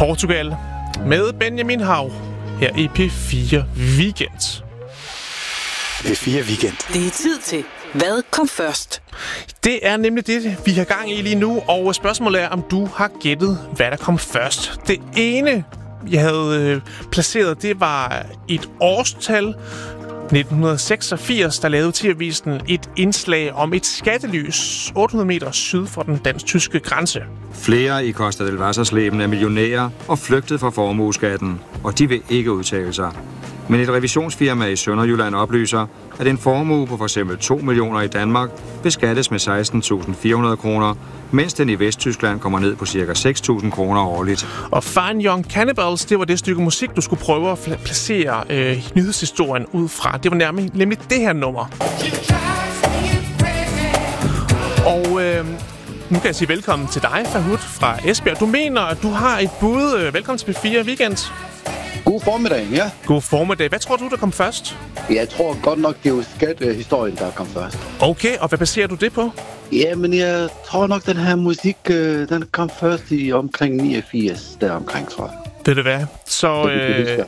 Portugal med Benjamin Hav her i P4 Weekend. P4 Weekend. Det er tid til Hvad kom først? Det er nemlig det, vi har gang i lige nu, og spørgsmålet er, om du har gættet, hvad der kom først. Det ene, jeg havde placeret, det var et årstal. 1986, der lavede TV-avisen et indslag om et skattelys 800 meter syd for den dansk-tyske grænse. Flere i Costa del Varsaslæben er millionærer og flygtet fra formueskatten, og de vil ikke udtale sig. Men et revisionsfirma i Sønderjylland oplyser, at en formue på f.eks. 2 millioner i Danmark beskattes med 16.400 kroner, mens den i Vesttyskland kommer ned på ca. 6.000 kroner årligt. Og Fine Young Cannibals, det var det stykke musik, du skulle prøve at placere nyhedshistorien ud fra. Det var nemlig det her nummer. Og nu kan jeg sige velkommen til dig, Fahud fra Esbjerg. Du mener, at du har et bud. Velkommen til P4 Weekend. God formiddag, ja. God formiddag. Hvad tror du, der kom først? Jeg tror godt nok, det er jo skattehistorien, der kom først. Okay, og hvad baserer du det på? Jamen, jeg tror nok, den her musik, den kom først i omkring 89, der omkring, tror jeg. Ved du hvad? Så